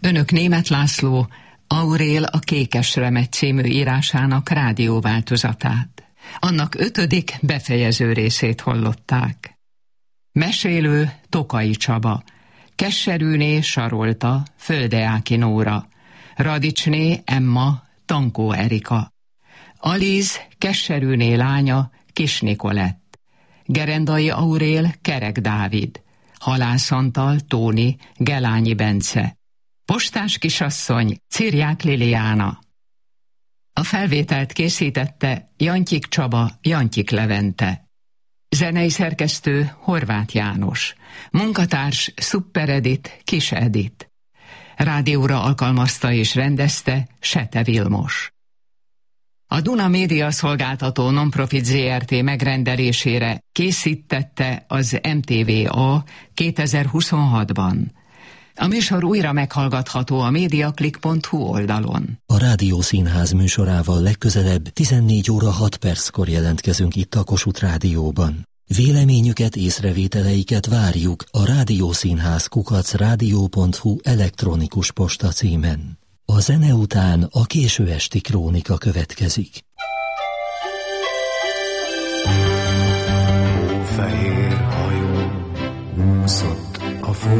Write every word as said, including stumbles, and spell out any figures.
Önök Németh László Aurél a Kékes Remegy című írásának rádióváltozatát. Annak ötödik befejező részét hallották. Mesélő Tokai Csaba, Kesserűné Sarolta Földeáki Nóra, Radicsné Emma Tankó Erika, Alíz Kesserűné lánya Kis Nikolett, Gerendai Aurél Kerek Dávid, Halász Antal Tóni Gelányi Bence, Postás kisasszony Cirják Liliána. A felvételt készítette Jantyik Csaba, Jantyik Levente. Zenei szerkesztő Horváth János. Munkatárs Szuper Edit, Kis Edit. Rádióra alkalmazta és rendezte Sete Vilmos. A Duna Média Szolgáltató Nonprofit zé er té megrendelésére készítette az em té vé á kétezer-huszonhatban. A műsor újra meghallgatható a mediaclick pont hu oldalon. A Rádiószínház műsorával legközelebb tizennégy óra hat perckor jelentkezünk itt a Kossuth Rádióban. Véleményüket, észrevételeiket várjuk a rádiószínház kukac rádió pont hu elektronikus posta címen. A zene után a késő esti krónika következik. Fehér hajó úszott a